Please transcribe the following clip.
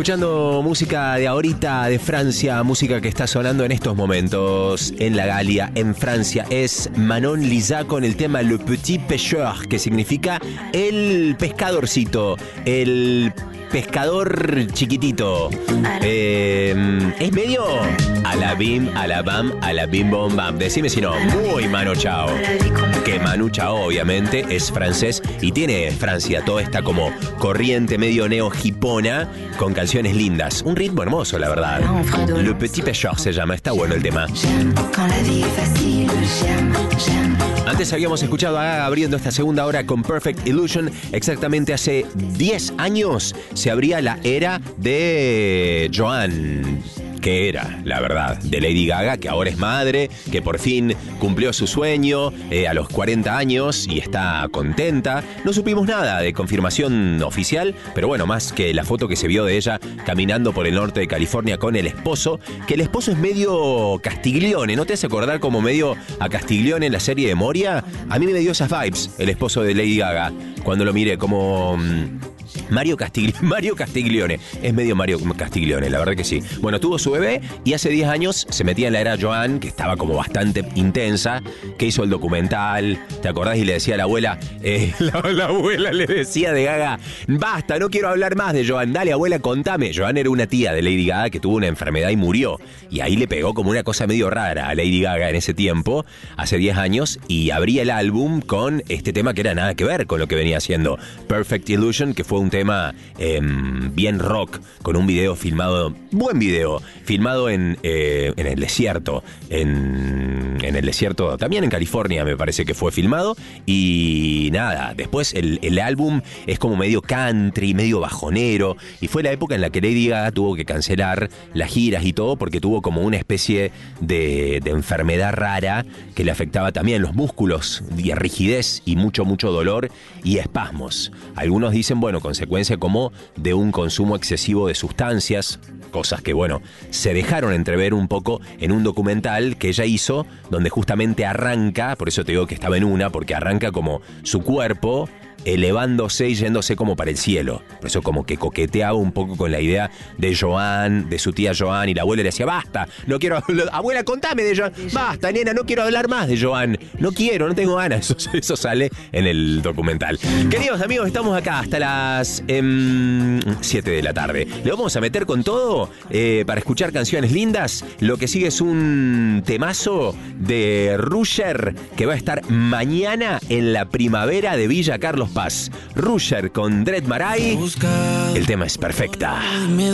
escuchando música de ahorita, de Francia, música que está sonando en estos momentos en la Galia, en Francia. Es Manon Lisa con el tema Le Petit Pêcheur, que significa el pescadorcito, el pescador chiquitito. Es medio a la bim, a la bam, a la bim bom bam. Decime si no, muy Manu Chao. Que Manu Chao obviamente es francés y tiene Francia toda esta como corriente medio neo-hipona con canciones lindas. Un ritmo hermoso, la verdad. Le Petit Pêcheur se llama, está bueno el tema. Antes habíamos escuchado a Gaga abriendo esta segunda hora con Perfect Illusion. Exactamente hace 10 años se abría la era de Joan, que era, la verdad, de Lady Gaga, que ahora es madre, que por fin cumplió su sueño a los 40 años y está contenta. No supimos nada de confirmación oficial, pero bueno, más que la foto que se vio de ella caminando por el norte de California con el esposo, que el esposo es medio Castiglione, ¿no te hace acordar como medio a Castiglione en la serie de Moria? A mí me dio esas vibes el esposo de Lady Gaga, cuando lo miré como... Mario Castiglione. Es medio Mario Castiglione, la verdad que sí. Bueno, tuvo su bebé y hace 10 años se metía en la era Joan, que estaba como bastante intensa, que hizo el documental, ¿te acordás? Y le decía a la abuela, la abuela le decía de Gaga, basta, no quiero hablar más de Joan, dale abuela, contame. Joan era una tía de Lady Gaga que tuvo una enfermedad y murió. Y ahí le pegó como una cosa medio rara a Lady Gaga en ese tiempo, hace 10 años, y abría el álbum con este tema que era nada que ver con lo que venía haciendo Perfect Illusion, que fue un tema bien rock, con un video filmado, buen video, filmado en el desierto, en el desierto, también en California me parece que fue filmado, y nada, después el álbum es como medio country, medio bajonero, y fue la época en la que Lady Gaga tuvo que cancelar las giras y todo, porque tuvo como una especie de enfermedad rara que le afectaba también los músculos, y rigidez, y mucho dolor y espasmos. Algunos dicen, bueno, consecuencia como de un consumo excesivo de sustancias, cosas que, bueno, se dejaron entrever un poco en un documental que ella hizo, donde justamente arranca, por eso te digo que estaba en una, porque arranca como su cuerpo elevándose y yéndose como para el cielo. Por eso como que coqueteaba un poco con la idea de Joan, de su tía Joan, y la abuela le decía, basta, no quiero, abuela, contame de Joan, basta, nena, no quiero hablar más de Joan, no quiero, no tengo ganas. Eso sale en el documental. Queridos amigos, estamos acá hasta las 7 de la tarde. Le vamos a meter con todo para escuchar canciones lindas. Lo que sigue es un temazo de Rusher, que va a estar mañana en la primavera de Villa Carlos Paz. Rusher con Dread Marai. El tema es Perfecta.